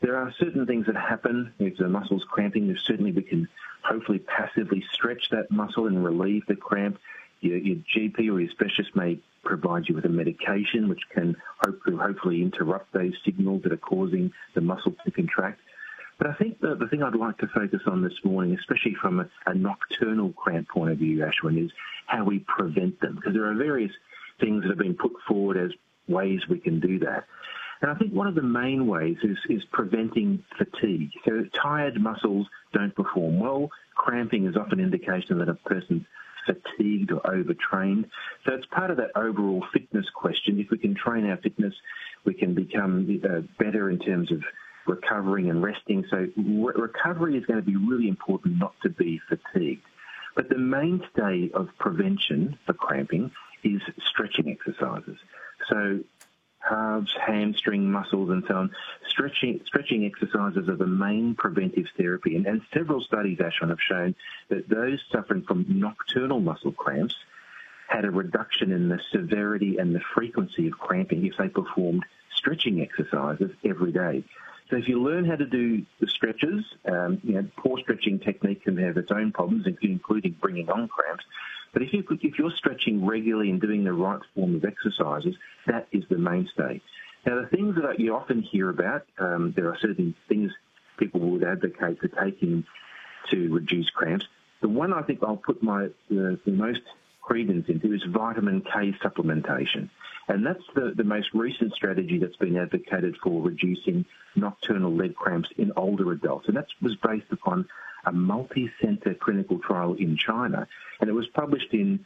there are certain things that happen if the muscle's cramping. Certainly we can hopefully passively stretch that muscle and relieve the cramp. Your GP or your specialist may provide you with a medication which can hopefully interrupt those signals that are causing the muscle to contract. But I think the thing I'd like to focus on this morning, especially from a nocturnal cramp point of view, Ashwin, is how we prevent them, because there are various things that have been put forward as ways we can do that. And I think one of the main ways is preventing fatigue. So tired muscles don't perform well. Cramping is often an indication that a person's fatigued or overtrained. So it's part of that overall fitness question. If we can train our fitness, we can become better in terms of recovering and resting. So recovery is going to be really important not to be fatigued. But the mainstay of prevention for cramping is stretching exercises. So calves, hamstring muscles and so on. Stretching exercises are the main preventive therapy. And several studies, Ashwin, have shown that those suffering from nocturnal muscle cramps had a reduction in the severity and the frequency of cramping if they performed stretching exercises every day. So if you learn how to do the stretches, poor stretching technique can have its own problems, including bringing on cramps. But if you're stretching regularly and doing the right form of exercises, that is the mainstay. Now, the things that you often hear about, there are certain things people would advocate for taking to reduce cramps. The one I think I'll put the most credence into is vitamin K supplementation. And that's the most recent strategy that's been advocated for reducing nocturnal leg cramps in older adults. And that was based upon a multi-center clinical trial in China. And it was published in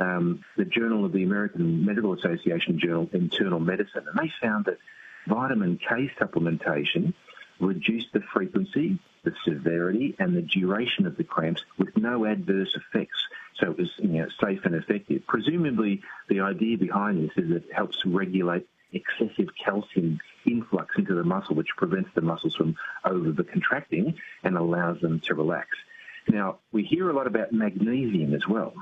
the Journal of the American Medical Association Journal, Internal Medicine. And they found that vitamin K supplementation reduced the frequency, the severity, and the duration of the cramps with no adverse effects. So it was safe and effective. Presumably, the idea behind this is it helps regulate excessive calcium influx into the muscle, which prevents the muscles from over-contracting and allows them to relax. Now, we hear a lot about magnesium as well,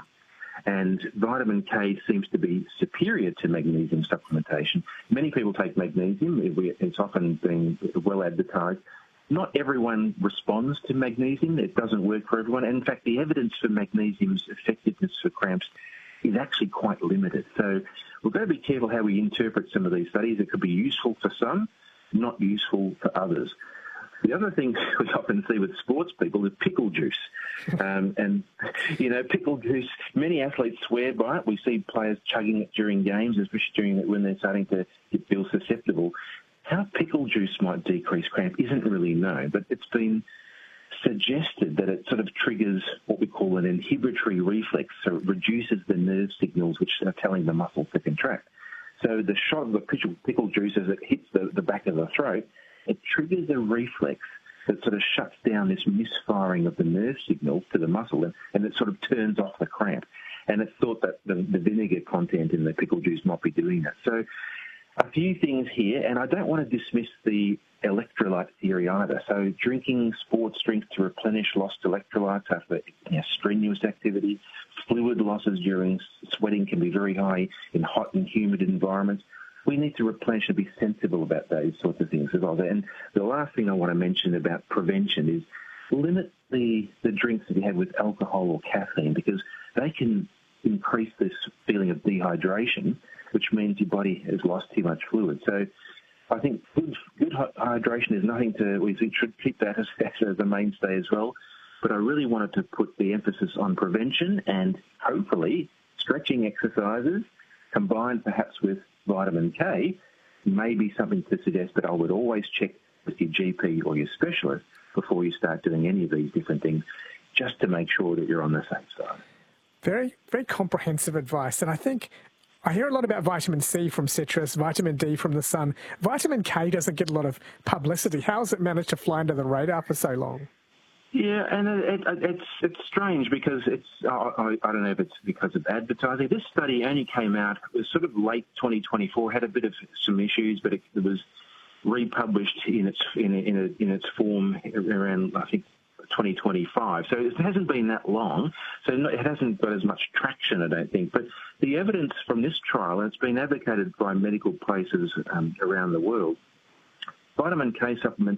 and vitamin K seems to be superior to magnesium supplementation. Many people take magnesium. It's often been well advertised. Not everyone responds to magnesium. It doesn't work for everyone. And in fact, the evidence for magnesium's effectiveness for cramps is actually quite limited. So we've got to be careful how we interpret some of these studies. It could be useful for some, not useful for others. The other thing we often see with sports people is pickle juice. Pickle juice, many athletes swear by it. We see players chugging it during games, especially when they're starting to feel susceptible. How pickle juice might decrease cramp isn't really known, but it's been suggested that it sort of triggers what we call an inhibitory reflex, so it reduces the nerve signals which are telling the muscle to contract. So the shot of the pickle juice as it hits the back of the throat, it triggers a reflex that sort of shuts down this misfiring of the nerve signals to the muscle, and it sort of turns off the cramp. And it's thought that the vinegar content in the pickle juice might be doing that. So a few things here, and I don't want to dismiss the electrolyte theory either. So drinking sports drinks to replenish lost electrolytes after strenuous activity, fluid losses during sweating can be very high in hot and humid environments. We need to replenish and be sensible about those sorts of things as well. And the last thing I want to mention about prevention is limit the drinks that you have with alcohol or caffeine, because they can increase this feeling of dehydration, which means your body has lost too much fluid. So I think good hydration is nothing we should keep that as a mainstay as well. But I really wanted to put the emphasis on prevention, and hopefully stretching exercises combined perhaps with vitamin K may be something to suggest, but I would always check with your GP or your specialist before you start doing any of these different things, just to make sure that you're on the safe side. Very, very comprehensive advice. And I think I hear a lot about vitamin C from citrus, vitamin D from the sun. Vitamin K doesn't get a lot of publicity. How has it managed to fly under the radar for so long? Yeah, and it's strange because I don't know if it's because of advertising. This study only came out, it was sort of late 2024, had a bit of some issues, but it was republished in its form around, I think, 2025. So it hasn't been that long, so it hasn't got as much traction, I don't think. But the evidence from this trial, and it's been advocated by medical places around the world, vitamin K supplementation